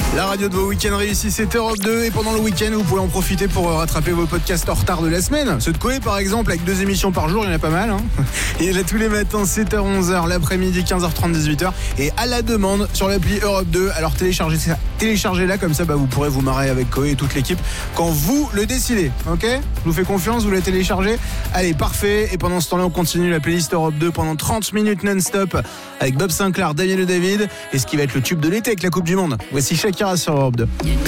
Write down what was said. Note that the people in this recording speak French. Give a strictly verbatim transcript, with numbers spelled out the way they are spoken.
La radio de vos week-ends réussis, c'est Europe deux. Et pendant le week-end, vous pouvez en profiter pour rattraper vos podcasts en retard de la semaine. Ceux de Koé, par exemple, avec deux émissions par jour, il y en a pas mal. Hein. Et là, tous les matins, sept heures onze heures, l'après-midi, quinze heures trente, dix-huit heures. Et à la demande sur l'appli Europe deux. Alors téléchargez ça, téléchargez-la, comme ça, bah, vous pourrez vous marrer avec Koé et toute l'équipe quand vous le décidez. Ok ? Je vous fais confiance, vous la téléchargez. Allez, parfait. Et pendant ce temps-là, on continue la playlist Europe deux pendant trente minutes non-stop avec Bob Sinclair, Daniel et David. Et ce qui va être le tube de l'été avec la Coupe du Monde. Voici Shakira sur Europe deux.